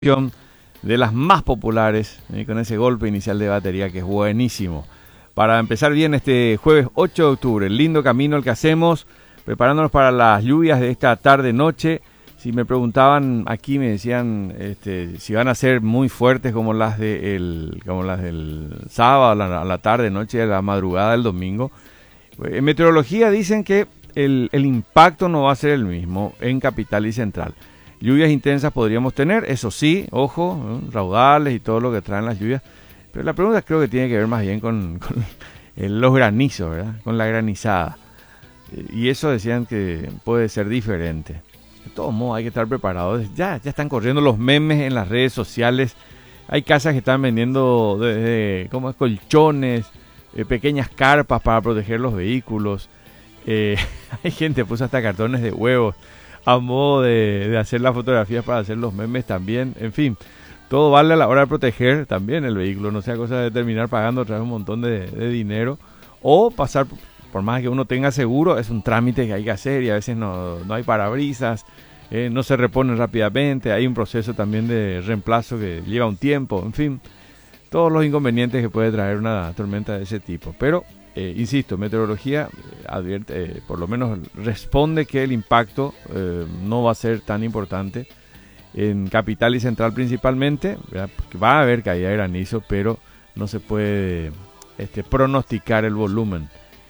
de las más populares, con ese golpe inicial de batería que es buenísimo. Para empezar bien este jueves 8 de octubre, el lindo camino el que hacemos, preparándonos para las lluvias de esta tarde-noche. Si me preguntaban aquí, me decían si van a ser muy fuertes como las del sábado, a la tarde-noche, a la madrugada del domingo. En meteorología dicen que el impacto no va a ser el mismo en capital y central. Lluvias intensas podríamos tener, eso sí, ojo, raudales y todo lo que traen las lluvias. Pero la pregunta creo que tiene que ver más bien con los granizos, ¿verdad? Con la granizada. Y eso decían que puede ser diferente. De todos modos hay que estar preparados. Ya están corriendo los memes en las redes sociales. Hay casas que están vendiendo colchones, pequeñas carpas para proteger los vehículos. Hay gente que puso hasta cartones de huevos a modo de hacer las fotografías para hacer los memes también. En fin, todo vale a la hora de proteger también el vehículo. No sea cosa de terminar pagando otra vez un montón de dinero. O pasar, por más que uno tenga seguro, es un trámite que hay que hacer y a veces no hay parabrisas, no se reponen rápidamente. Hay un proceso también de reemplazo que lleva un tiempo. En fin, todos los inconvenientes que puede traer una tormenta de ese tipo. Pero insisto, meteorología advierte, por lo menos responde que el impacto no va a ser tan importante en capital y central principalmente, ¿verdad? Porque va a haber caída de granizo, pero no se puede pronosticar el volumen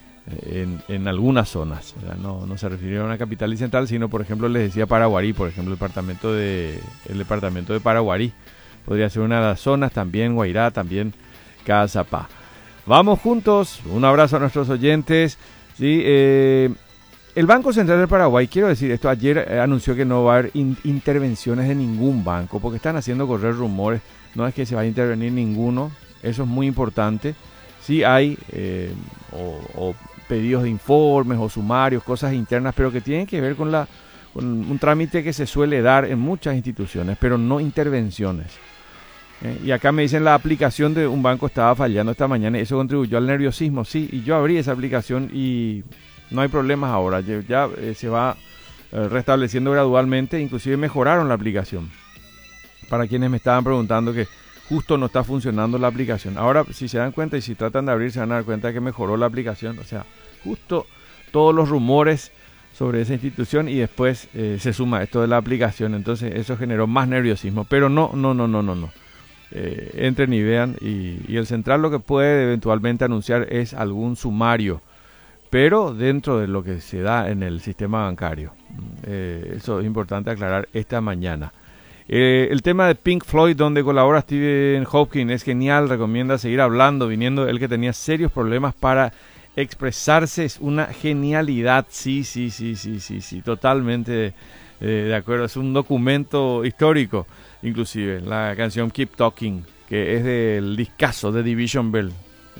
en algunas zonas, ¿verdad? No se refirieron a capital y central, sino por ejemplo les decía Paraguarí, por ejemplo el departamento de Paraguarí podría ser una de las zonas, también Guairá, también Cazapá. Vamos juntos, un abrazo a nuestros oyentes. ¿Sí? El Banco Central del Paraguay, quiero decir esto, ayer anunció que no va a haber intervenciones de ningún banco, porque están haciendo correr rumores, no es que se vaya a intervenir ninguno, eso es muy importante. Sí hay o pedidos de informes o sumarios, cosas internas, pero que tienen que ver con un trámite que se suele dar en muchas instituciones, pero no intervenciones. Y acá me dicen la aplicación de un banco estaba fallando esta mañana y eso contribuyó al nerviosismo. Sí, y yo abrí esa aplicación y no hay problemas ahora. Ya se va restableciendo gradualmente, inclusive mejoraron la aplicación. Para quienes me estaban preguntando que justo no está funcionando la aplicación. Ahora, si se dan cuenta y si tratan de abrir, se van a dar cuenta que mejoró la aplicación. O sea, justo todos los rumores sobre esa institución y después se suma esto de la aplicación. Entonces eso generó más nerviosismo. Pero no. Entren y vean y el central lo que puede eventualmente anunciar es algún sumario, pero dentro de lo que se da en el sistema bancario. Eso es importante aclarar esta mañana. El tema de Pink Floyd, donde colabora Stephen Hawking, es genial, recomienda seguir hablando, viniendo él que tenía serios problemas para expresarse, es una genialidad. Sí, totalmente de acuerdo, es un documento histórico. Inclusive la canción Keep Talking, que es del discazo de Division Bell.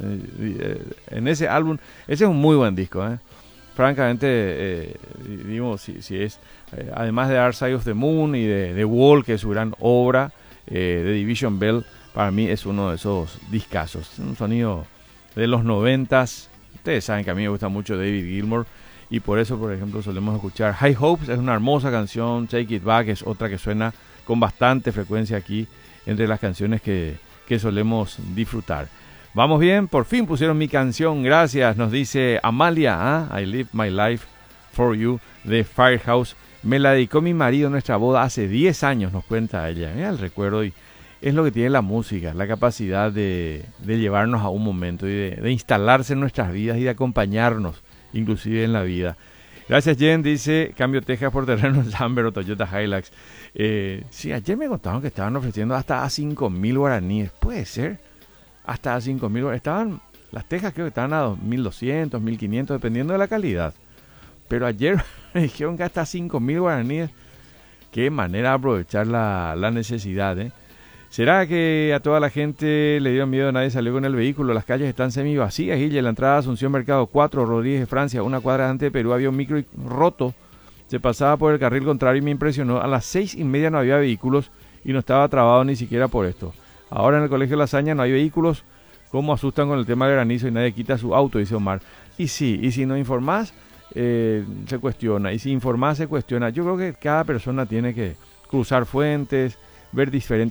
En ese álbum, ese es un muy buen disco. Francamente, digamos, si es, además de Dark Side of the Moon y de The Wall, que es su gran obra, de Division Bell, para mí es uno de esos discazos. Un sonido de los 90s. Ustedes saben que a mí me gusta mucho David Gilmour. Y por eso, por ejemplo, solemos escuchar High Hopes, es una hermosa canción. Take It Back es otra que suena con bastante frecuencia aquí entre las canciones que solemos disfrutar. Vamos bien, por fin pusieron mi canción, gracias, nos dice Amalia, I Live My Life For You de Firehouse. Me la dedicó mi marido en nuestra boda hace 10 años, nos cuenta ella. Mira el recuerdo, y es lo que tiene la música, la capacidad de llevarnos a un momento y de instalarse en nuestras vidas y de acompañarnos, inclusive en la vida. Gracias, Jen, dice, cambio Texas por terreno Lamber o Toyota Hilux. Sí, ayer me contaron que estaban ofreciendo hasta a 5.000 guaraníes. ¿Puede ser? Hasta a 5.000 guaraníes. Estaban, las Texas creo que estaban a 2.200, 1.500, dependiendo de la calidad. Pero ayer me dijeron que hasta 5.000 guaraníes. Qué manera de aprovechar la necesidad, ¿eh? ¿Será que a toda la gente le dio miedo, nadie salió con el vehículo? Las calles están semi vacías, y la entrada a Asunción Mercado 4, Rodríguez de Francia, una cuadra antes de Perú, había un micro roto. Se pasaba por el carril contrario y me impresionó. A las 6:30 no había vehículos y no estaba trabado ni siquiera por esto. Ahora en el Colegio La Hazaña no hay vehículos. ¿Cómo asustan con el tema del granizo y nadie quita su auto? Dice Omar. Y sí, y si no informás, se cuestiona. Y si informás, se cuestiona. Yo creo que cada persona tiene que cruzar fuentes, ver diferentes